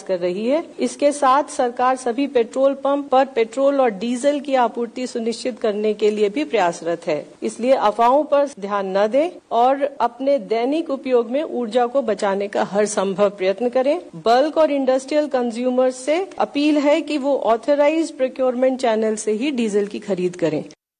कर रही है। इसके साथ सरकार सभी पेट्रोल पंप पर पेट्रोल और डीजल की आपूर्ति सुनिश्चित करने के लिए भी प्रयासरत है। इसलिए अफवाहों पर ध्यान न दें और अपने दैनिक उपयोग में ऊर्जा को बचाने का हर संभव प्रयत्न करें। बल्क और इंडस्ट्रियल कंज्यूमर्स से अपील है कि वो ऑथराइज्ड प्रोक्योरमेंट चैनल से ही डीजल की खरीद करें।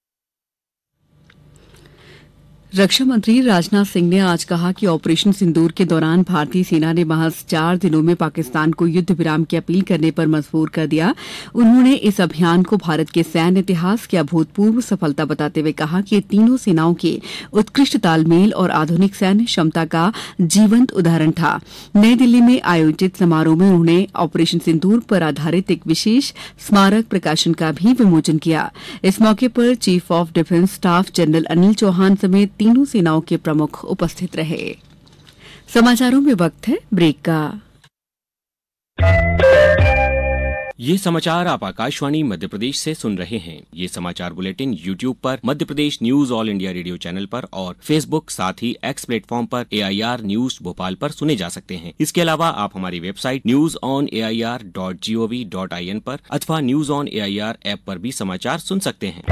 रक्षा मंत्री राजनाथ सिंह ने आज कहा कि ऑपरेशन सिंदूर के दौरान भारतीय सेना ने महज 4 दिनों में पाकिस्तान को युद्ध विराम की अपील करने पर मजबूर कर दिया। उन्होंने इस अभियान को भारत के सैन्य इतिहास की अभूतपूर्व सफलता बताते हुए कहा कि ये तीनों सेनाओं के उत्कृष्ट तालमेल और आधुनिक सैन्य क्षमता का जीवंत उदाहरण था। नई दिल्ली में आयोजित समारोह में उन्होंने ऑपरेशन सिंदूर पर आधारित एक विशेष स्मारक प्रकाशन का भी विमोचन किया। इस मौके पर chief of defence staff general Anil Chauhan समेत तीनों सेनाओं के प्रमुख उपस्थित रहे। समाचारों में वक्त है ब्रेक का। ये समाचार आप आकाशवाणी मध्य प्रदेश से सुन रहे हैं। ये समाचार बुलेटिन यूट्यूब पर Madhya Pradesh news all India radio channel पर और फेसबुक साथ ही एक्स प्लेटफॉर्म पर AIR न्यूज भोपाल पर सुने जा सकते हैं। इसके अलावा आप हमारी वेबसाइट newsonair.gov.in पर अथवा न्यूज ऑन AIR ऐप पर भी समाचार सुन सकते हैं।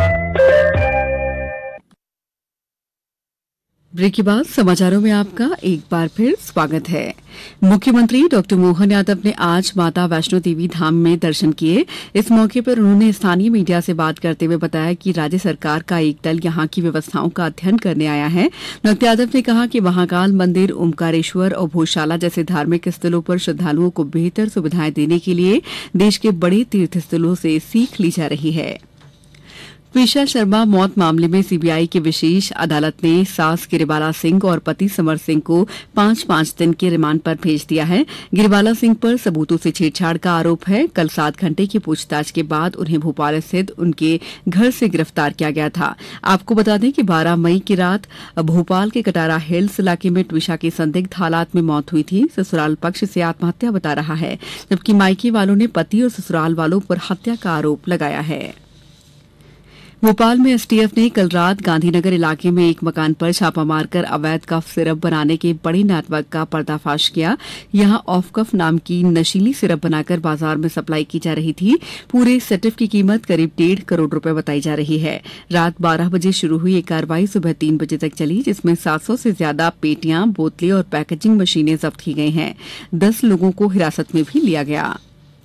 ब्रेक के बाद समाचारों में आपका एक बार फिर स्वागत है। मुख्यमंत्री डॉक्टर मोहन यादव ने आज माता वैष्णो देवी धाम में दर्शन किए। इस मौके पर उन्होंने स्थानीय मीडिया से बात करते हुए बताया कि राज्य सरकार का एक दल यहां की व्यवस्थाओं का अध्ययन करने आया है। डॉक्टर यादव ने कहा कि महाकाल मंदिर, ओमकारेश्वर और भोजशाला जैसे धार्मिक स्थलों पर श्रद्धालुओं को बेहतर सुविधाएं देने के लिए देश के बड़े तीर्थ स्थलों से सीख ली जा रही है। पेशा शर्मा मौत मामले में सीबीआई की विशेष अदालत ने सास गिरिबाला सिंह और पति समर सिंह को 5-5 दिन के रिमांड पर भेज दिया है। गिरिबाला सिंह पर सबूतों से छेड़छाड़ का आरोप है। कल 7 घंटे की पूछताछ के बाद उन्हें भोपाल स्थित उनके घर से गिरफ्तार किया गया था। आपको बता दें कि 12 मई की रात भोपाल के कटारा हिल्स इलाके में ट्विशा की संदिग्ध हालात में मौत हुई थी। ससुराल पक्ष से आत्महत्या बता रहा है, जबकि मायके वालों ने पति और ससुराल वालों पर हत्या का आरोप लगाया है। भोपाल में एसटीएफ ने कल रात गांधीनगर इलाके में एक मकान पर छापा मारकर अवैध कफ सिरप बनाने के बड़े नेटवर्क का पर्दाफाश किया। यहां ऑफ कफ नाम की नशीली सिरप बनाकर बाजार में सप्लाई की जा रही थी। पूरे सेटअप की कीमत करीब 1.5 करोड़ रुपए बताई जा रही है। रात 12 बजे शुरू हुई ये कार्रवाई सुबह 3 बजे तक चली, जिसमें 700 से ज्यादा पेटियां, बोतलें और पैकेजिंग मशीनें जब्त की गई हैं। 10 लोगों को हिरासत में भी लिया गया।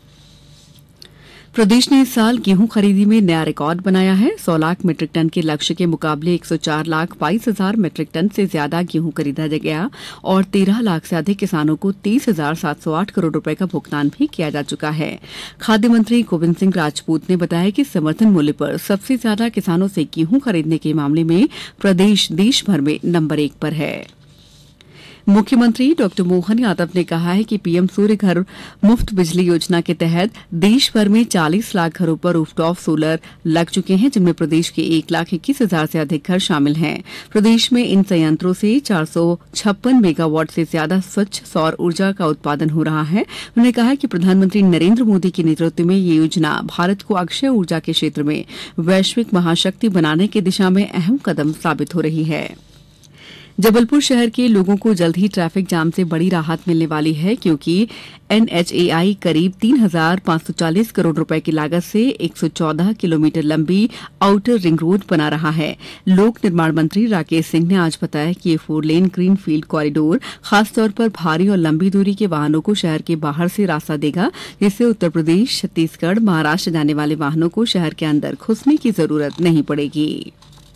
प्रदेश ने इस साल गेहूं खरीदी में नया रिकॉर्ड बनाया है। 100 लाख मीट्रिक टन के लक्ष्य के मुकाबले 104,22,000 मीट्रिक टन से ज्यादा गेहूं खरीदा गया और 13 लाख से अधिक किसानों को 30,708 करोड़ रुपए का भुगतान भी किया जा चुका है। खाद्य मंत्री गोविंद सिंह राजपूत ने बताया कि समर्थन मूल्य पर सबसे ज्यादा किसानों से गेहूं खरीदने के मामले में प्रदेश देश भर में नंबर 1 पर है। मुख्यमंत्री डॉक्टर मोहन यादव ने कहा है कि पीएम सूर्य घर मुफ्त बिजली योजना के तहत देश भर में 40 लाख घरों पर रूफटॉप सोलर लग चुके हैं, जिनमें प्रदेश के 1,21,000 से अधिक घर शामिल हैं। प्रदेश में इन संयंत्रों से 456 मेगावाट से ज्यादा स्वच्छ सौर ऊर्जा का उत्पादन हो रहा है। उन्होंने कहा कि प्रधानमंत्री नरेंद्र मोदी के नेतृत्व में ये योजना भारत को अक्षय ऊर्जा के क्षेत्र में वैश्विक महाशक्ति बनाने की दिशा में अहम कदम साबित हो रही है। जबलपुर शहर के लोगों को जल्द ही ट्रैफिक जाम से बड़ी राहत मिलने वाली है, क्योंकि NHAI करीब 3,540 करोड़ रुपए की लागत से 114 किलोमीटर लंबी आउटर रिंग रोड बना रहा है। लोक निर्माण मंत्री राकेश सिंह ने आज बताया कि ये 4 लेन ग्रीन फील्ड कॉरिडोर खासतौर पर भारी और लंबी दूरी के वाहनों को शहर के बाहर से रास्ता देगा, जिससे उत्तर प्रदेश, छत्तीसगढ़, महाराष्ट्र जाने वाले वाहनों को शहर के अंदर घुसने की जरूरत नहीं पड़ेगी।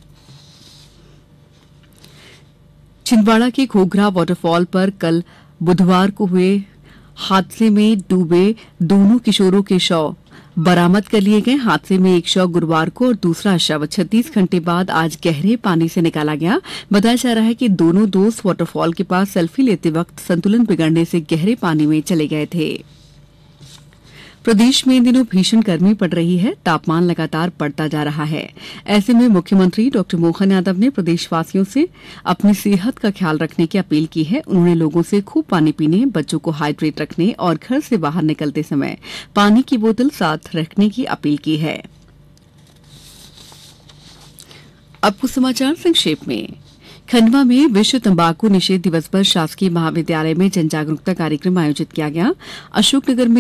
छिंदवाड़ा के घोघरा वाटरफॉल पर कल बुधवार को हुए हादसे में डूबे दोनों किशोरों के शव बरामद कर लिए गए। हादसे में एक शव गुरुवार को और दूसरा शव 36 घंटे बाद आज गहरे पानी से निकाला गया। बताया जा रहा है कि दोनों दोस्त वाटरफॉल के पास सेल्फी लेते वक्त संतुलन बिगड़ने से गहरे पानी में चले गए थे। प्रदेश में इन दिनों भीषण गर्मी पड़ रही है। तापमान लगातार बढ़ता जा रहा है। ऐसे में मुख्यमंत्री डॉक्टर मोहन यादव ने प्रदेशवासियों से अपनी सेहत का ख्याल रखने की अपील की है। उन्होंने लोगों से खूब पानी पीने, बच्चों को हाइड्रेट रखने और घर से बाहर निकलते समय पानी की बोतल साथ रखने की अपील की है। अब कुछ समाचार संक्षेप में। खंडवा में विश्व तंबाकू निषेध दिवस पर शासकीय महाविद्यालय में जन जागरूकता कार्यक्रम आयोजित किया गया। अशोकनगर में